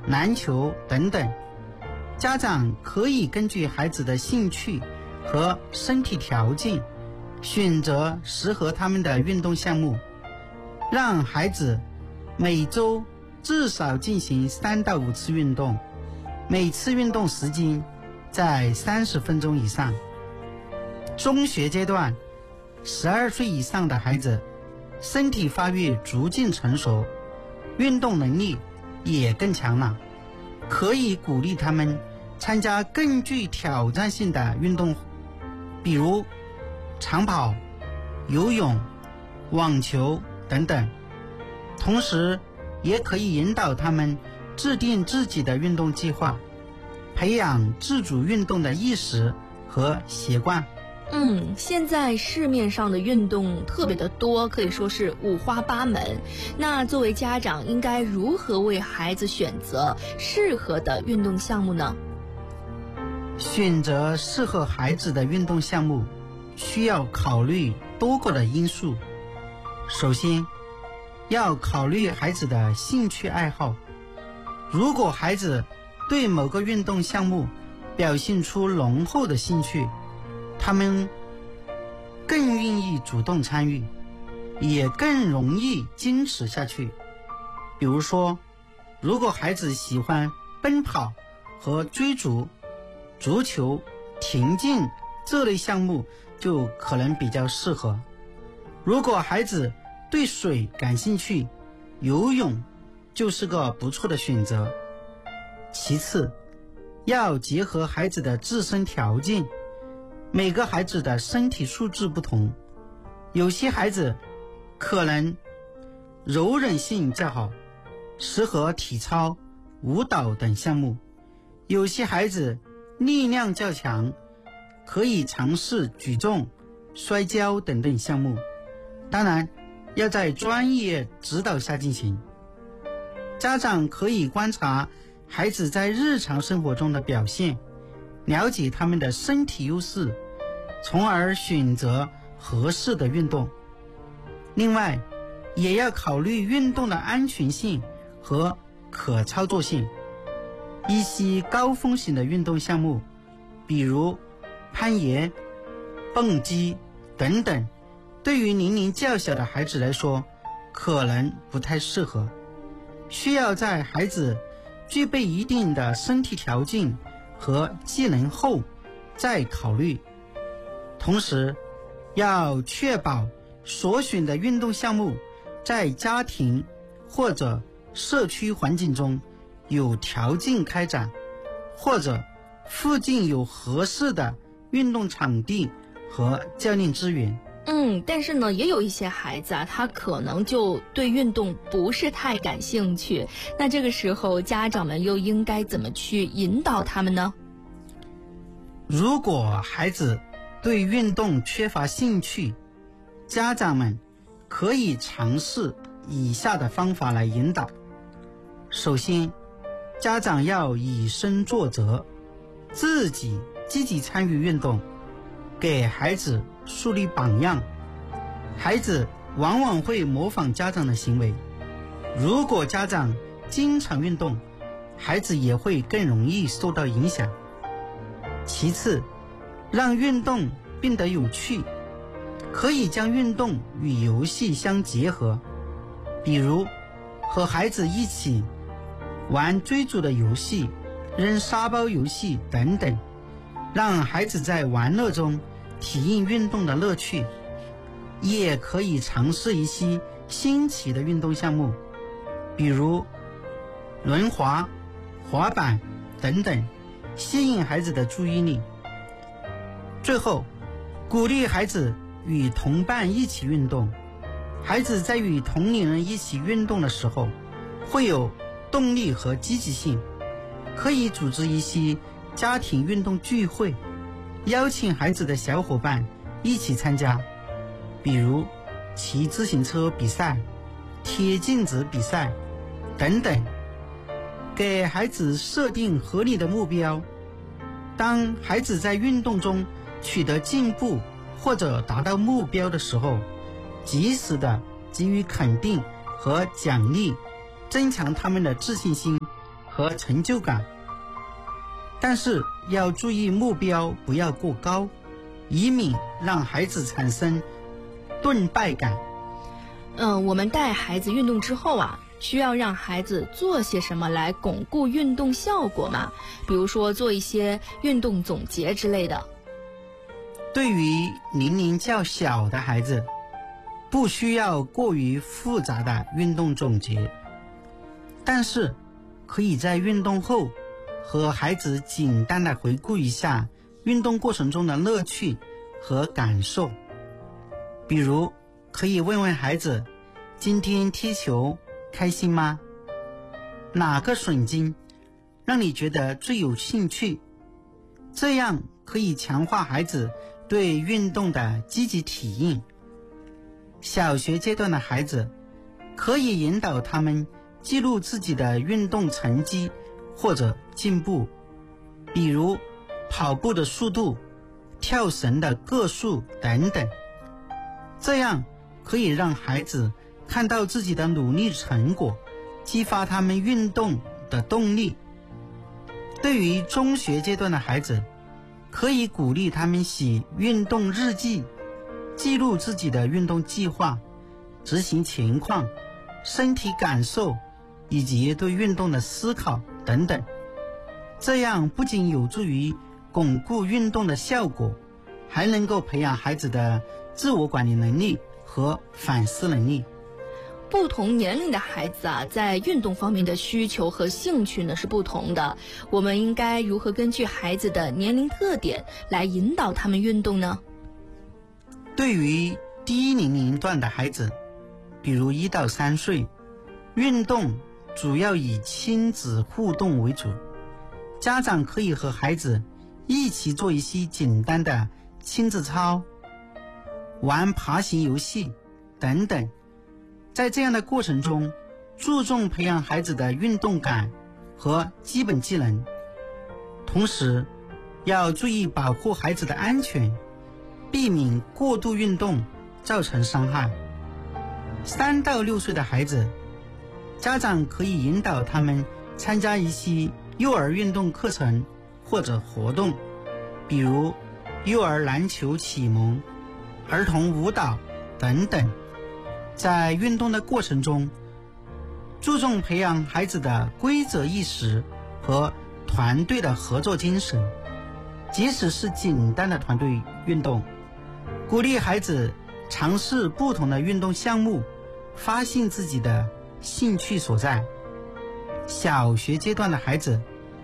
篮球等等。家长可以根据孩子的兴趣和身体条件，选择适合他们的运动项目，让孩子每周至少进行3到5次运动，每次运动时间在30分钟以上。中学阶段，12岁以上的孩子身体发育逐渐成熟，运动能力也更强了，可以鼓励他们参加更具挑战性的运动，比如长跑、游泳、网球等等。同时也可以引导他们制定自己的运动计划，培养自主运动的意识和习惯。 现在市面上的运动特别的多，可以说是五花八门。那作为家长，应该如何为孩子选择适合的运动项目呢？ 选择适合孩子的运动项目，需要考虑多个的因素。首先，要考虑孩子的兴趣爱好。如果孩子对某个运动项目表现出浓厚的兴趣，他们更愿意主动参与，也更容易坚持下去。比如说，如果孩子喜欢奔跑和追逐，足球、田径这类项目就可能比较适合。如果孩子对水感兴趣，游泳就是个不错的选择。其次，要结合孩子的自身条件。每个孩子的身体素质不同，有些孩子可能柔韧性较好，适合体操、舞蹈等项目；有些孩子力量较强，可以尝试举重、摔跤等等项目。当然，要在专业指导下进行。家长可以观察孩子在日常生活中的表现，了解他们的身体优势，从而选择合适的运动。另外，也要考虑运动的安全性和可操作性。一些高风险的运动项目，比如攀岩、蹦极等等，对于年龄较小的孩子来说，可能不太适合，需要在孩子具备一定的身体条件和技能后再考虑。同时，要确保所选的运动项目在家庭或者社区环境中有条件开展，或者附近有合适的运动场地和教练资源。 但是呢，也有一些孩子啊，他可能就对运动不是太感兴趣。那这个时候，家长们又应该怎么去引导他们呢？ 如果孩子对运动缺乏兴趣，家长们可以尝试以下的方法来引导。首先，家长要以身作则，自己积极参与运动，给孩子树立榜样。孩子往往会模仿家长的行为，如果家长经常运动，孩子也会更容易受到影响。其次，让运动变得有趣，可以将运动与游戏相结合，比如和孩子一起玩追逐的游戏、扔沙包游戏等等，让孩子在玩乐中体验运动的乐趣。也可以尝试一些新奇的运动项目，比如轮滑、滑板等等，吸引孩子的注意力。最后，鼓励孩子与同伴一起运动。孩子在与同龄人一起运动的时候，会有动力和积极性。可以组织一些家庭运动聚会，邀请孩子的小伙伴一起参加，比如骑自行车比赛、贴镜子比赛等等。给孩子设定合理的目标，当孩子在运动中取得进步或者达到目标的时候，及时的给予肯定和奖励，增强他们的自信心和成就感。但是要注意目标不要过高，以免让孩子产生顿败感。 我们带孩子运动之后啊，需要让孩子做些什么来巩固运动效果吗？比如说做一些运动总结之类的。 对于年龄较小的孩子，不需要过于复杂的运动总结，但是可以在运动后和孩子简单的回顾一下运动过程中的乐趣和感受。比如可以问问孩子，今天踢球开心吗？哪个瞬间让你觉得最有兴趣？这样可以强化孩子对运动的积极体验。小学阶段的孩子可以引导他们记录自己的运动成绩或者进步，比如跑步的速度、跳绳的个数等等。这样可以让孩子看到自己的努力成果，激发他们运动的动力。对于中学阶段的孩子，可以鼓励他们写运动日记，记录自己的运动计划、执行情况、身体感受以及对运动的思考等等。这样不仅有助于巩固运动的效果，还能够培养孩子的自我管理能力和反思能力。 不同年龄的孩子啊，在运动方面的需求和兴趣呢是不同的。我们应该如何根据孩子的年龄特点来引导他们运动呢？ 对于低年龄段的孩子，比如1到3岁，运动主要以亲子互动为主。家长可以和孩子一起做一些简单的亲子操、玩爬行游戏等等。在这样的过程中，注重培养孩子的运动感和基本技能，同时要注意保护孩子的安全，避免过度运动造成伤害。3到6岁的孩子，家长可以引导他们参加一些幼儿运动课程或者活动，比如幼儿篮球启蒙、儿童舞蹈等等。在运动的过程中，注重培养孩子的规则意识和团队的合作精神，即使是简单的团队运动，鼓励孩子尝试不同的运动项目，发现自己的兴趣所在。小学阶段的孩子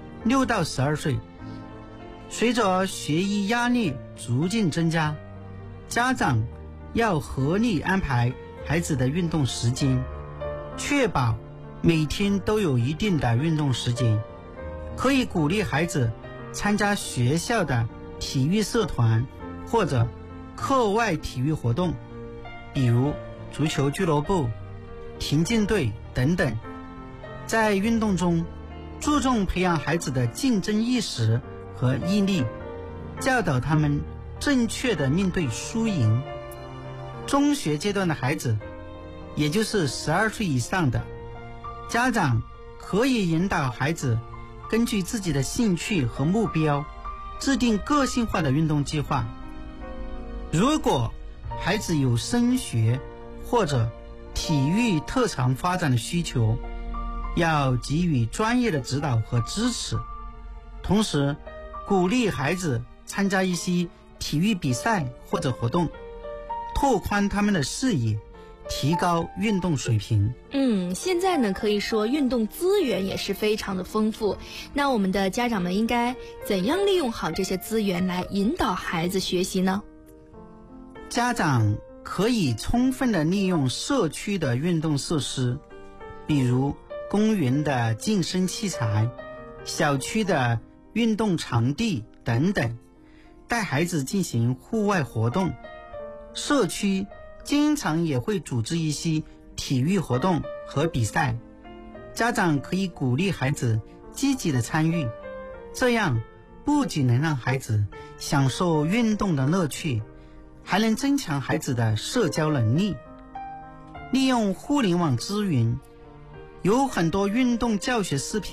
6到12岁，随着学业压力逐渐增加，家长要合理安排孩子的运动时间，确保每天都有一定的运动时间。可以鼓励孩子参加学校的体育社团或者课外体育活动，比如足球俱乐部、田径队等等。在运动中，注重培养孩子的竞争意识和毅力，教导他们正确的面对输赢。中学阶段的孩子，也就是12岁以上的，家长可以引导孩子根据自己的兴趣和目标，制定个性化的运动计划。如果孩子有升学或者体育特长发展的需求，要给予专业的指导和支持，同时鼓励孩子参加一些体育比赛或者活动，拓宽他们的视野，提高运动水平。 现在呢，可以说运动资源也是非常的丰富。那我们的家长们应该怎样利用好这些资源来引导孩子学习呢？ 家长可以充分的利用社区的运动设施，比如公园的健身器材、小区的运动场地等等，带孩子进行户外活动。社区经常也会组织一些体育活动和比赛，家长可以鼓励孩子积极的参与，这样不仅能让孩子享受运动的乐趣，还能增强孩子的社交能力。利用互联网资源，有很多运动教学视频